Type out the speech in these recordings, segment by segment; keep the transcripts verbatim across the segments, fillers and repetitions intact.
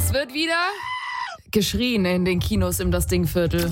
Es wird wieder geschrien in den Kinos im Das Ding-Viertel.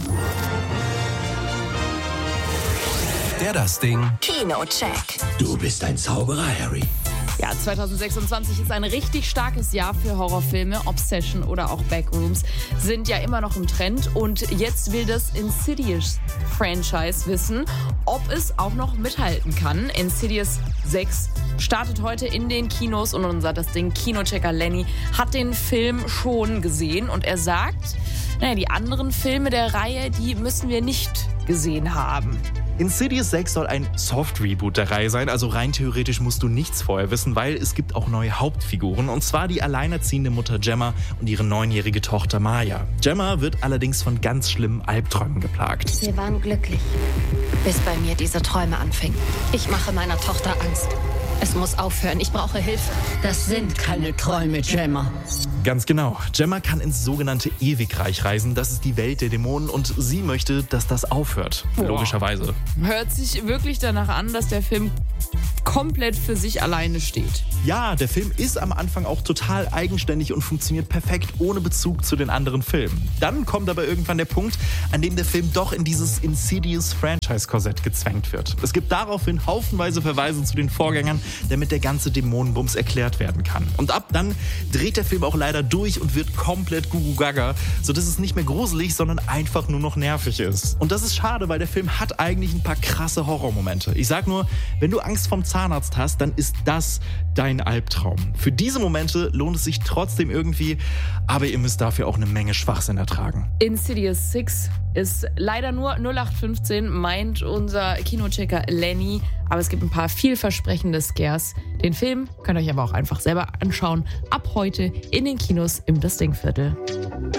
Der Das Ding Kino-Check. Du bist ein Zauberer, Harry. Ja, zwanzig sechsundzwanzig ist ein richtig starkes Jahr für Horrorfilme. Obsession oder auch Backrooms sind ja immer noch im Trend. Und jetzt will das Insidious-Franchise wissen, ob es auch noch mithalten kann. Insidious sechs startet heute in den Kinos und unser Das Ding Kinochecker Lenny hat den Film schon gesehen. Und er sagt, naja, die anderen Filme der Reihe, die müssen wir nicht gesehen haben. Insidious sechs soll ein Soft-Reboot der Reihe sein, also rein theoretisch musst du nichts vorher wissen, weil es gibt auch neue Hauptfiguren, und zwar die alleinerziehende Mutter Gemma und ihre neunjährige Tochter Maya. Gemma wird allerdings von ganz schlimmen Albträumen geplagt. Wir waren glücklich, bis bei mir diese Träume anfingen. Ich mache meiner Tochter Angst. Es muss aufhören, ich brauche Hilfe. Das sind keine Träume, Gemma. Ganz genau. Gemma kann ins sogenannte Ewigreich reisen. Das ist die Welt der Dämonen und sie möchte, dass das aufhört. Boah. Logischerweise. Hört sich wirklich danach an, dass der Film komplett für sich alleine steht. Ja, der Film ist am Anfang auch total eigenständig und funktioniert perfekt ohne Bezug zu den anderen Filmen. Dann kommt aber irgendwann der Punkt, an dem der Film doch in dieses Insidious-Franchise-Korsett gezwängt wird. Es gibt daraufhin haufenweise Verweise zu den Vorgängern, damit der ganze Dämonenbums erklärt werden kann. Und ab dann dreht der Film auch leider durch und wird komplett gugu-gaga, sodass es nicht mehr gruselig, sondern einfach nur noch nervig ist. Und das ist schade, weil der Film hat eigentlich ein paar krasse Horrormomente. Ich sag nur, wenn du Angst vom Zahnarzt hast, dann ist das dein Albtraum. Für diese Momente lohnt es sich trotzdem irgendwie, aber ihr müsst dafür auch eine Menge Schwachsinn ertragen. Insidious sechs ist leider nur null acht fünfzehn, meint unser Kinochecker Lenny. Aber es gibt ein paar vielversprechende Scares. Den Film könnt ihr euch aber auch einfach selber anschauen. Ab heute in den Kinos im Das Ding-Viertel.